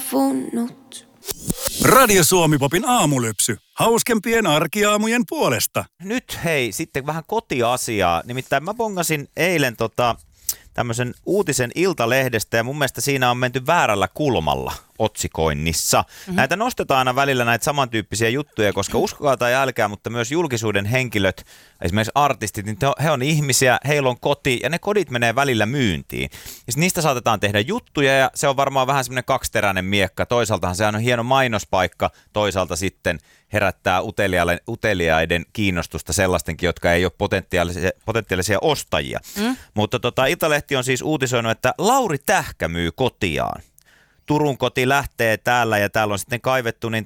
savunnut. Radio Suomi-popin aamulypsy. Hauskempien arkiaamujen puolesta. Nyt hei, sitten vähän kotiasiaa. Nimittäin mä bongasin eilen tämmöisen uutisen Iltalehdestä ja mun mielestä siinä on menty väärällä kulmalla otsikoinnissa. Näitä nostetaan aina välillä näitä samantyyppisiä juttuja, koska uskokaa tai älkää, mutta myös julkisuuden henkilöt, esimerkiksi artistit, niin he on ihmisiä, heillä on koti ja ne kodit menee välillä myyntiin. Ja niistä saatetaan tehdä juttuja ja se on varmaan vähän semmoinen kaksiteräinen miekka. Toisaaltahan se on hieno mainospaikka, toisaalta sitten herättää uteliaiden kiinnostusta sellaistenkin, jotka ei ole potentiaalisia ostajia. Mutta Iltalehti on siis uutisoinut, että Lauri Tähkä myy kotiaan. Turun koti lähtee täällä ja täällä on sitten kaivettu, niin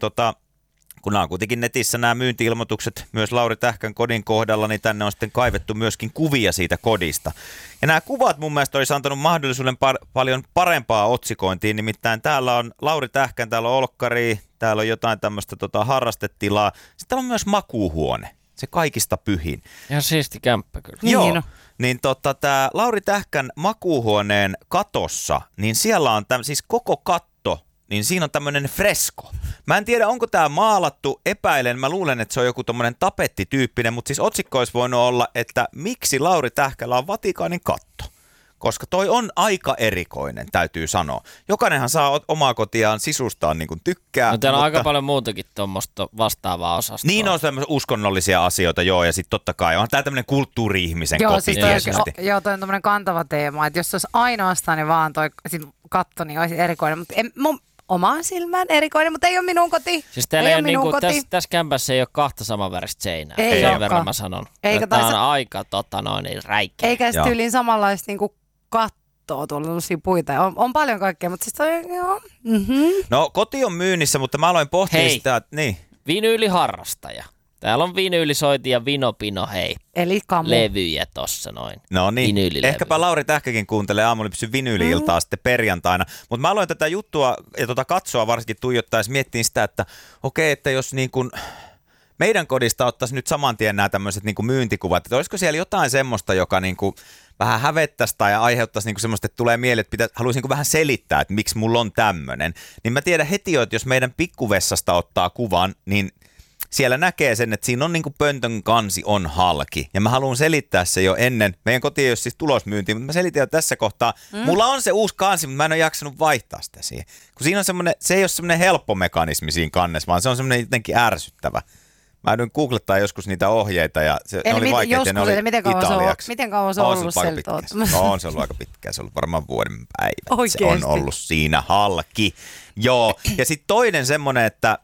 kun nämä on kuitenkin netissä nämä myynti-ilmoitukset myös Lauri Tähkän kodin kohdalla, niin tänne on sitten kaivettu myöskin kuvia siitä kodista. Ja nämä kuvat mun mielestä olisi antanut mahdollisuuden paljon parempaa otsikointiin, nimittäin täällä on Lauri Tähkän, täällä on olkkari, täällä on jotain tämmöistä harrastetilaa, sitten täällä on myös makuuhuone, se kaikista pyhin. Ihan siisti kämppä kyllä. Joo. Niin tämä Lauri Tähkän makuuhuoneen katossa, niin siellä on siis koko katto, niin siinä on tämmöinen fresko. Mä en tiedä, onko tämä maalattu, epäilen, mä luulen, että se on joku tommonen tapettityyppinen, mutta siis otsikko olisi voinut olla, että miksi Lauri Tähkällä on Vatikaanin katto? Koska toi on aika erikoinen, täytyy sanoa. Jokainenhan saa omaa kotiaan sisustaan niin kuin tykkää. No täällä on aika paljon muutakin tuommoista vastaavaa osastoa. Niin on tämmöisiä uskonnollisia asioita, joo, ja sitten totta kai on tää tämmöinen kulttuuri-ihmisen koti. Joo, toi on tämmöinen kantava teema, että jos se olisi ainoastaan niin vaan toi katto, niin olisi erikoinen, mutta omaan silmään erikoinen, mutta ei ole minun koti. Siis täällä ei ole minun koti. Tässä kämpässä ei ole kahta samanväristä seinää. Ei sen verran mä sanon. Tämä on aika räikkä. Eikä sitten tyyliin samanlaista niinku kattoa tuolla tällaisia puita. On paljon kaikkea, mutta siis toi, joo. No koti on myynnissä, mutta mä aloin pohtia sitä, että niin. Vinyyliharrastaja. Täällä on vinyylisoiti ja vinopino, hei. Eli kamu. Levyjä tossa noin. No niin, ehkäpä Lauri Tähkäkin kuuntelee aamulypsyn vinyyli-iltaa sitten perjantaina. Mutta mä aloin tätä juttua ja katsoa varsinkin tuijottaessa miettiin sitä, että okei, että jos niin kuin meidän kodista ottaisi nyt saman tien nämä tämmöiset niin kuin myyntikuvat, että olisiko siellä jotain semmoista, joka niin kuin vähän hävettäisi tai aiheuttaisi niin kuin semmoista, että tulee mieleen, että haluaisin niin vähän selittää, että miksi mulla on tämmöinen. Niin mä tiedän heti jo, että jos meidän pikkuvessasta ottaa kuvan, niin siellä näkee sen, että siinä on niin kuin pöntön kansi on halki. Ja mä haluan selittää se jo ennen. Meidän koti ei ole siis tulosmyyntiin, mutta mä selitän jo tässä kohtaa. Mulla on se uusi kansi, mutta mä en ole jaksanut vaihtaa sitä siihen. Kun siinä on semmoinen, se ei ole semmoinen helppo mekanismi siinä kannessa, vaan se on semmoinen jotenkin ärsyttävä. Mä joudun googlettaa joskus niitä ohjeita ja ne oli vaikeita ja ne oli italiaksi. Miten kauan se on ollut sieltä? No on se ollut aika pitkään, se on ollut varmaan vuoden päivä. Se on ollut siinä halki. Joo, ja sitten toinen semmoinen, että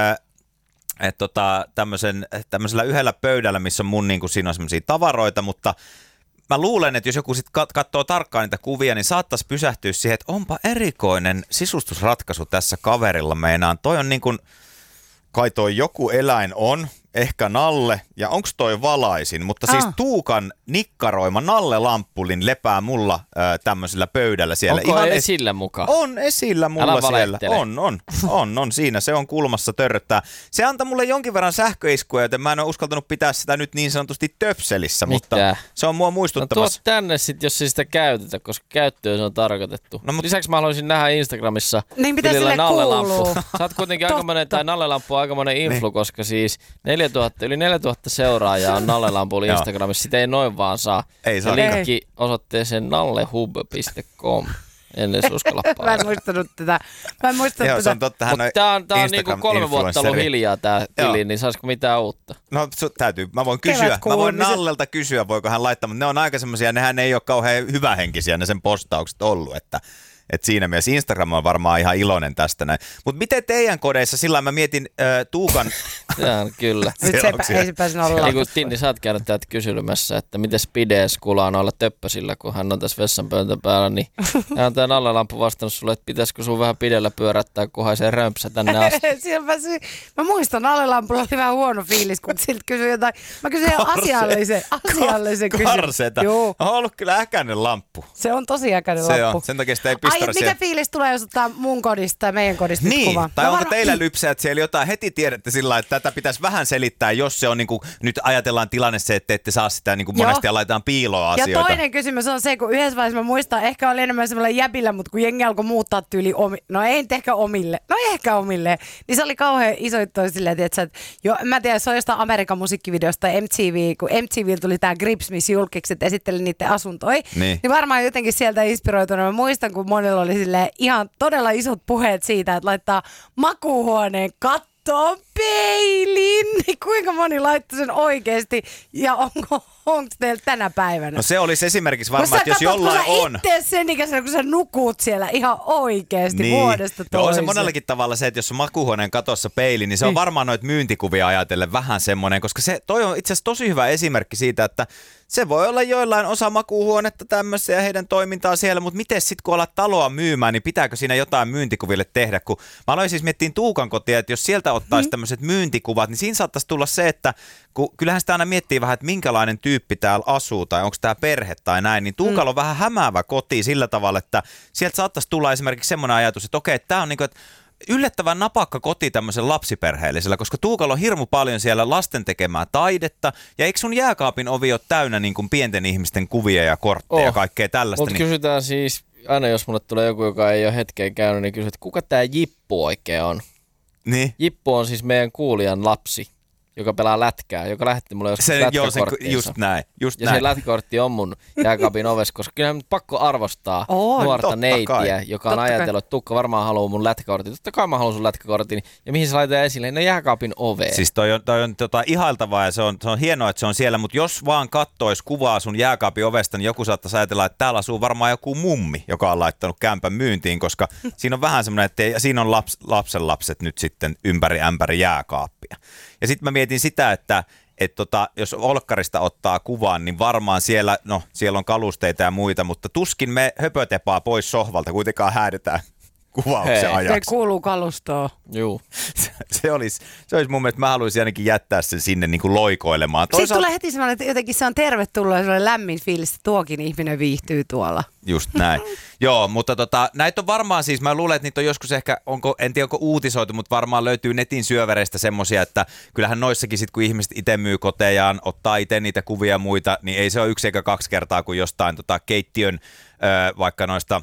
tämmöisellä yhdellä pöydällä, missä on mun, niin kuin siinä on semmoisia tavaroita, mutta mä luulen, että jos joku sitten katsoo tarkkaan niitä kuvia, niin saattaisi pysähtyä siihen, että onpa erikoinen sisustusratkaisu tässä kaverilla meinaan. Toi on niin kuin, kai toi joku eläin on, ehkä nalle, ja onko toi valaisin, mutta siis Tuukan nikkaroima nallelampulin lepää mulla tämmöisellä pöydällä siellä. Onko ihan esillä mukaan? On esillä mulla siellä. On siinä, se on kulmassa törröttää. Se antaa mulle jonkin verran sähköiskuja, joten mä en ole uskaltanut pitää sitä nyt niin sanotusti töpselissä, mutta se on mua muistuttamassa. No tuo tänne sitten, jos ei sitä käytetä, koska käyttöön se on tarkoitettu. No, lisäksi mä haluaisin nähdä Instagramissa niin mitä sille kuuluu. Sä oot kuitenkin aikamoinen, tai nallelamppu on aikamoinen influ, koska siis yli 4000 seuraajaa on Nallelampulla Instagramissa. Sitä ei noin vaan saa. Ei saa. Linkki osoitteeseen nallehub.com. En edes uskalla Mä en muistanut tätä. Joo, se on totta. Tää on niinku 3 vuotta ollut hiljaa tää tili, niin saisiko mitään uutta? No täytyy. Mä voin kysyä. Mä voin Nallelta kysyä, voiko hän laittaa, mutta ne on aika semmosia, nehän ei ole kauhean hyvähenkisiä ne sen postaukset ollut, että siinä mielessä Instagram on varmaan ihan iloinen tästä näin. Mutta miten teidän kodeissa, sillä mä mietin Tuukan... Jaa, kyllä. Nyt ei se pääsin olla. Niin kuin Tinni, sä oot käynyt täältä kyselymässä, että miten pidees kulaa noilla töppösillä, kun hän on tässä vessanpöntön päällä, niin hän on tää nallelamppu vastannut sulle, että pitäisikö sun vähän pidellä pyörättää, kunhan se römpsä tänne asti. Mä muistan, nallelampulla oli vähän huono fiilis, kun siltä kysyi jotain. Mä kysyin asiallisen kysymyksen. Karseta. On ollut kyllä äkäinen lamppu. Se on tosi äkäinen lamppu. Se on, sen takia sitä ei pistä mikä fiilis tulee, jos ottaa mun kodista tai meidän kodista Niin, kuva? tai onko teillä lypsäjät siellä jotain, heti tiedätte sillä lailla, että tätä pitäisi vähän selittää, jos se on niin kuin, nyt ajatellaan tilanne se, että ette saa sitä niin kuin monesti ja laitetaan piiloa asioita. Ja toinen kysymys on se, kun yhdessä vaiheessa mä muistan, ehkä oli enemmän semmoilla jäbillä, mutta kun jengi alkoi muuttaa tyyli no ei nyt ehkä omille, niin se oli kauhean iso juttu silleen, että mä tiedän, se on jostain Amerikan musiikkivideosta MTV, kun MTV tuli tää Grips, missä julkikset esitteli niiden asuntoja, niin varmaan jotenkin sieltä inspiroitunut. Mä muistan, kun monilla oli silleen ihan todella isot puheet siitä, että laittaa makuuhuoneen kattoon peilin. Niin kuinka moni laittoi sen oikeasti ja onko teillä tänä päivänä? No se olisi esimerkiksi varmaan, että jos jollain on. Itse sen ikäisenä, kun sä nukut siellä ihan oikeasti vuodesta toiseen. No on se monellakin tavalla se, että jos on makuuhuoneen katossa peili, niin se on varmaan noita myyntikuvia ajatellen vähän semmoinen, koska toi on itse asiassa tosi hyvä esimerkki siitä, että se voi olla joillain osa makuuhuonetta tämmöistä ja heidän toimintaa siellä, mutta miten sitten kun alat taloa myymään, niin pitääkö siinä jotain myyntikuville tehdä? Kun mä aloin siis miettiä Tuukan kotia, että jos sieltä ottaisi tämmöiset myyntikuvat, niin siinä saattaisi tulla se, että kyllähän sitä aina miettii vähän, että minkälainen tyyppi täällä asuu tai onko tämä perhe tai näin, niin Tuukalla on vähän hämäävä koti sillä tavalla, että sieltä saattaisi tulla esimerkiksi semmoinen ajatus, että okei, tämä on niin kuin, että yllättävän napakka koti tämmöisen lapsiperheellisellä, koska Tuukalla on hirmu paljon siellä lasten tekemää taidetta, ja eikö sun jääkaapin ovi ole täynnä niin kuin pienten ihmisten kuvia ja kortteja ja kaikkea tällaista? Mutta kysytään siis, aina jos mulle tulee joku, joka ei ole hetkeen käynyt, niin kysytään, että kuka tämä Jippu oikein on? Niin. Jippu on siis meidän kuulijan lapsi, joka pelaa lätkää, joka lähetti mulle joskus lätkäkorttiinsa. Just näin. Se lätkäkortti on mun jääkaapin ovessa, koska kyllähän pakko arvostaa nuorta neitiä, joka on ajatellut, että Tuukka varmaan haluaa mun lätkäkortin. Totta kai mä haluan sun lätkäkortin. Ja mihin se laitetaan esille? No jääkaapin oveen. Siis toi on ihailtavaa ja se on hienoa, että se on siellä, mutta jos vaan kattois kuvaa sun jääkaapin ovesta, niin joku saattaisi ajatella, että täällä asuu varmaan joku mummi, joka on laittanut kämpän myyntiin, koska siinä on vähän semmoinen, että siinä on lapsenlapset nyt sitten ympäri ämpäri jääkaappia. Ja sitten mä mietin sitä, että jos olkkarista ottaa kuvan, niin varmaan siellä on kalusteita ja muita, mutta tuskin me höpötepaa pois sohvalta, kuitenkaan häädetään kuvauksen ajaksi. Se kuuluu kalustoon. Juu. Se olisi mun mielestä, mä haluaisin ainakin jättää sen sinne niin kuin loikoilemaan. Sitten tulee heti sellainen, että jotenkin se on tervetullut ja sellainen lämmin fiilis, että tuokin ihminen viihtyy tuolla. Just näin. Joo, mutta näitä on varmaan siis, mä luulen, että niitä on joskus ehkä, en tiedä onko uutisoitu, mutta varmaan löytyy netin syövereistä semmosia, että kyllähän noissakin sit kun ihmiset itse myy kotejaan, ottaa itse niitä kuvia ja muita, niin ei se ole 1 eikä 2 kertaa kuin jostain keittiön vaikka noista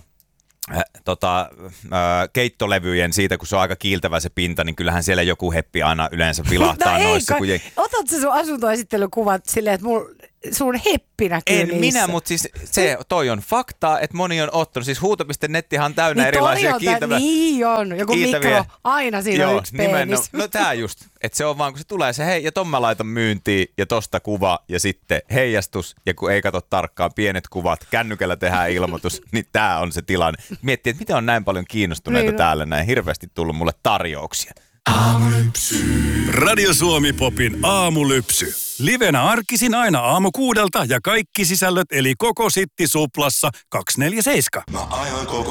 keittolevyjen siitä, kun se on aika kiiltävä se pinta, niin kyllähän siellä joku heppi aina yleensä vilahtaa noissa. Otat sä sun asuntoesittelykuvat silleen, että sun heppi näkyy En niissä. minä, mutta siis toi on faktaa, että moni on ottanut. Siis huuto.nettihan on täynnä erilaisia kiiltäviä. Niin on, joku mikro, aina siinä on yksi penis. No tää just, että se on vaan, kun se tulee se hei, ja ton mä laitan myyntiin, ja tosta kuva, ja sitten heijastus, ja kun ei katso tarkkaan pienet kuvat, kännykällä tehdään ilmoitus, niin tää on se tilanne. Miettii, että miten on näin paljon kiinnostuneita niin täällä, näin hirveästi tullut mulle tarjouksia. Aamulypsy. Radio Suomi Popin aamulypsy. Livenä arkisin aina aamu 6 ja kaikki sisällöt eli koko Sitti Suplassa 247. Mä ajoin koko